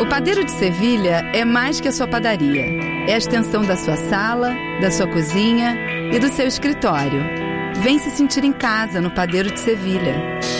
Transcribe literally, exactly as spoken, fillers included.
O Padeiro de Sevilha é mais que a sua padaria. É a extensão da sua sala, da sua cozinha e do seu escritório. Vem se sentir em casa no Padeiro de Sevilha.